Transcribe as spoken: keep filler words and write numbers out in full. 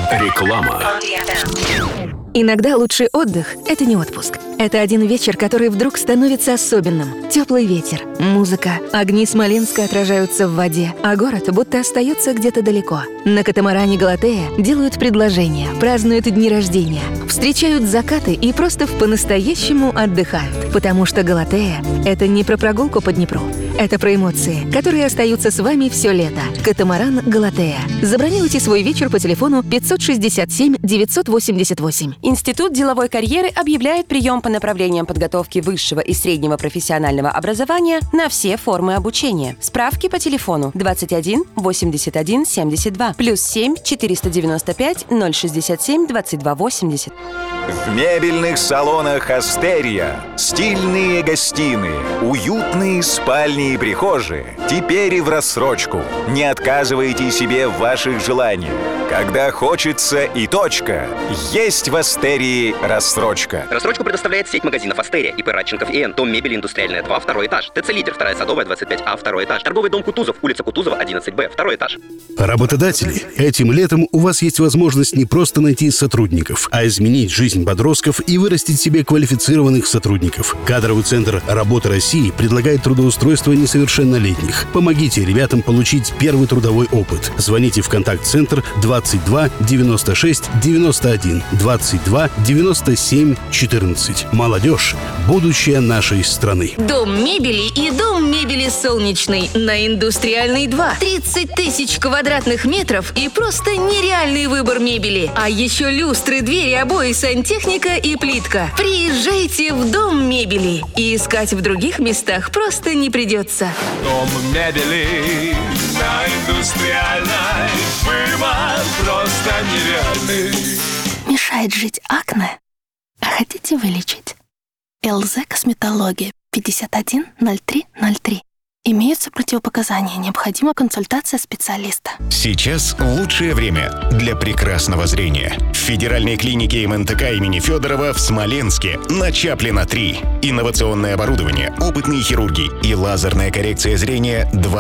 Реклама. Иногда лучший отдых — это не отпуск. Это один вечер, который вдруг становится особенным. Теплый ветер, музыка, огни Смоленска отражаются в воде, а город будто остается где-то далеко. На катамаране «Галатея» делают предложения, празднуют дни рождения, встречают закаты и просто по-настоящему отдыхают. Потому что «Галатея» — это не про прогулку по Днепру. Это про эмоции, которые остаются с вами все лето. Катамаран «Галатея». Забронируйте свой вечер по телефону пятьсот шестьдесят семь девятьсот восемьдесят восемь. Институт деловой карьеры объявляет прием по направлениям подготовки высшего и среднего профессионального образования на все формы обучения. Справки по телефону двадцать один восемьдесят один семьдесят два плюс семь четыреста девяносто пять ноль шестьдесят семь двадцать два восемьдесят. В мебельных салонах «Астерия» стильные гостиные, уютные спальни и прихожие. Теперь и в рассрочку. Не отказывайте себе в ваших желаниях. Когда хочется и точка, есть в «Астерии» рассрочка. Рассрочку предоставляет сеть магазинов «Астерия», ИП Радченков и Н. Дом мебели индустриальная два, второй этаж. ТЦ «Лидер», вторая Садовая, двадцать пять А, второй этаж. Торговый дом «Кутузов», улица Кутузова, одиннадцать Б, второй этаж. Работодатели, этим летом у вас есть возможность не просто найти сотрудников, а изменить жизнь подростков и вырастить себе квалифицированных сотрудников. Кадровый центр «Работа России» предлагает трудоустройство несовершеннолетних. Помогите ребятам получить первый трудовой опыт. Звоните в контакт-центр двадцать два девяносто шесть девяносто один двадцать два девяносто семь четырнадцать. Молодежь – будущее нашей страны. Дом мебели и дом мебели «Солнечный» на Индустриальной два. тридцать тысяч квадратных метров и просто нереальный выбор мебели. А еще люстры, двери, обои, сантехника и плитка. Приезжайте в дом мебели. И искать в других местах просто не придется. Дом мебели на Индустриальной. Выбор просто нереальный. Мешает жить акне? А хотите вылечить? ЛЗ Косметология пятьдесят один ноль три ноль три. Имеются противопоказания, необходима консультация специалиста. Сейчас лучшее время для прекрасного зрения. В федеральной клинике МНТК имени Федорова в Смоленске на Чаплина три. Инновационное оборудование, опытные хирурги и лазерная коррекция зрения два.